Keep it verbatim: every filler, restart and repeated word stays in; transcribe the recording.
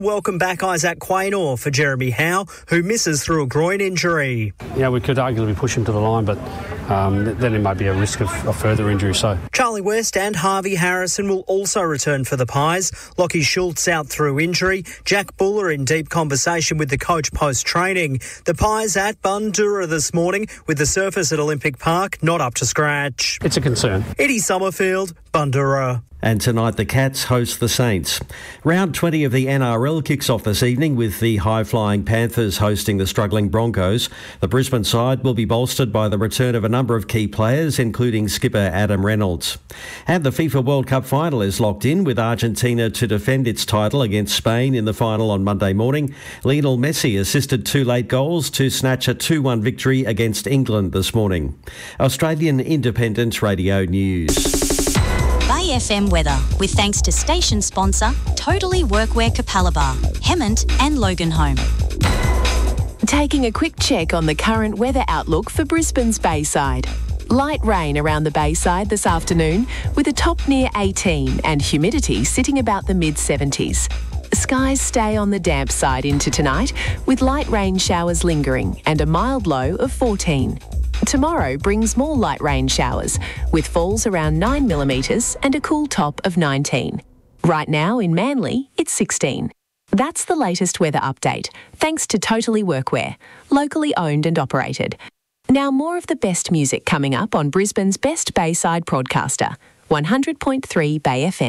Welcome back Isaac Quaynor for Jeremy Howe, who misses through a groin injury. Yeah, we could arguably push him to the line, but um, then there might be a risk of, of further injury. So Charlie West and Harvey Harrison will also return for the Pies. Lockie Schultz out through injury. Jack Buller in deep conversation with the coach post-training. The Pies at Bundoora this morning with the surface at Olympic Park not up to scratch. It's a concern. Eddie Summerfield, Bundoora. And tonight the Cats host the Saints. Round twenty of the N R L kicks off this evening with the high-flying Panthers hosting the struggling Broncos. The Brisbane side will be bolstered by the return of a number of key players, including skipper Adam Reynolds. And the FIFA World Cup final is locked in, with Argentina to defend its title against Spain in the final on Monday morning. Lionel Messi assisted two late goals to snatch a two one victory against England this morning. Australian Independent Radio News. Bay F M weather, with thanks to station sponsor Totally Workwear Capalaba, Hemmant and Loganholme. Taking a quick check on the current weather outlook for Brisbane's Bayside. Light rain around the Bayside this afternoon, with a top near eighteen and humidity sitting about the mid seventies. Skies stay on the damp side into tonight, with light rain showers lingering and a mild low of fourteen. Tomorrow brings more light rain showers, with falls around nine millimetres and a cool top of nineteen. Right now in Manly, it's sixteen. That's the latest weather update, thanks to Totally Workwear, locally owned and operated. Now more of the best music coming up on Brisbane's best Bayside broadcaster, one hundred point three Bay F M.